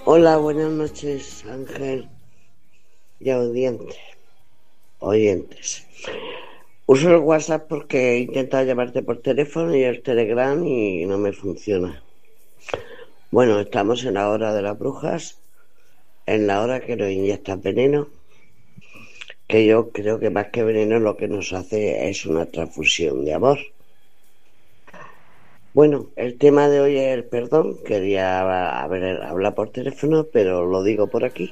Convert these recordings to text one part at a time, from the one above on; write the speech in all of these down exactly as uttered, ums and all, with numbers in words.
Hola, buenas noches, Ángel y audientes, oyentes. Uso el WhatsApp porque he intentado llamarte por teléfono y el Telegram y no me funciona. Bueno, estamos en la hora de las brujas, en la hora que nos inyectan veneno, que yo creo que más que veneno lo que nos hace es una transfusión de amor. Bueno, el tema de hoy es el perdón. Quería a ver, hablar por teléfono, pero lo digo por aquí.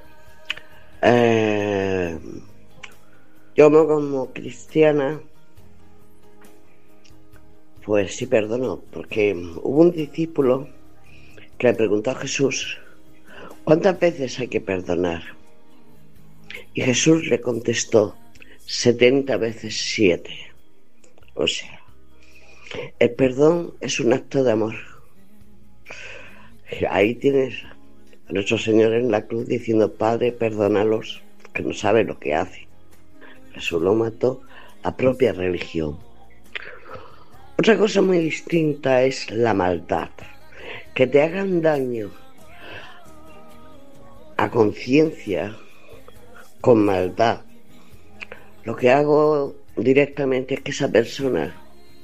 Eh, yo como cristiana, pues sí perdono, porque hubo un discípulo que le preguntó a Jesús, ¿cuántas veces hay que perdonar? Y Jesús le contestó, setenta veces siete. O sea, el perdón es un acto de amor. Ahí tienes a nuestro Señor en la cruz diciendo, Padre, perdónalos, que no saben lo que hacen. Jesús lo mató, la propia religión. Otra cosa muy distinta es la maldad. Que te hagan daño a conciencia con maldad. Lo que hago directamente es que esa persona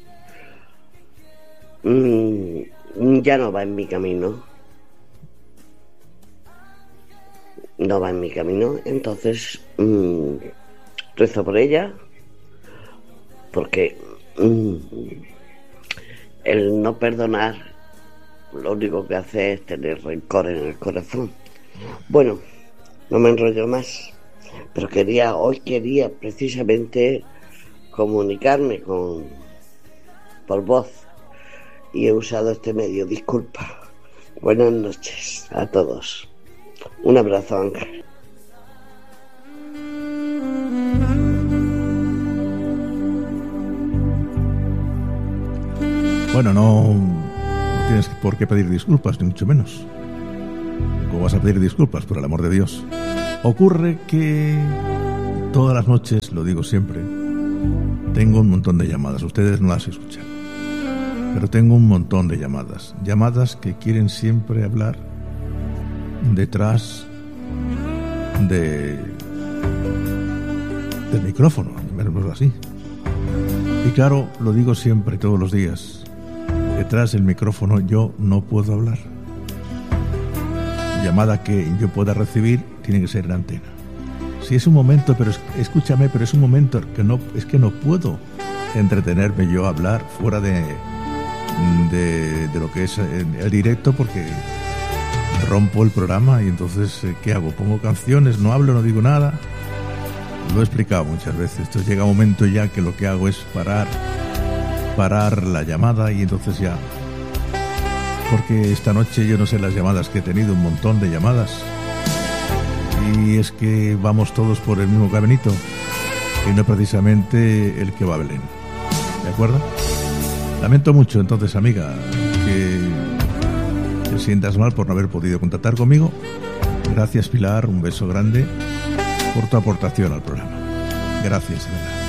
mmm, ya no va en mi camino. No va en mi camino. Entonces mmm, rezo por ella. Porque mmm, el no perdonar lo único que hace es tener rencor en el corazón. Bueno, no me enrollo más. Pero quería, hoy quería precisamente comunicarme con por voz y he usado este medio, disculpa. Buenas noches a todos. Un abrazo, Ángel. Bueno, no, no tienes por qué pedir disculpas, ni mucho menos. ¿Cómo vas a pedir disculpas, por el amor de Dios? Ocurre que todas las noches, lo digo siempre, tengo un montón de llamadas. Ustedes no las escuchan, pero tengo un montón de llamadas. Llamadas que quieren siempre hablar detrás de del micrófono, llamémoslo así. Y claro, lo digo siempre, todos los días, detrás del micrófono yo no puedo hablar. Llamada que yo pueda recibir tiene que ser en la antena. Si es un momento, pero es, escúchame, pero es un momento que no, es que no puedo entretenerme yo a hablar fuera de, de, de lo que es el directo, porque rompo el programa y entonces ¿qué hago? Pongo canciones, no hablo, no digo nada. Lo he explicado muchas veces. Entonces llega un momento ya que lo que hago es parar, parar la llamada y entonces ya. Porque esta noche yo no sé las llamadas que he tenido, un montón de llamadas. Y es que vamos todos por el mismo caminito y no precisamente el que va a Belén. ¿De acuerdo? Lamento mucho entonces, amiga, que te sientas mal por no haber podido contactar conmigo. Gracias, Pilar, un beso grande por tu aportación al programa. Gracias, de verdad.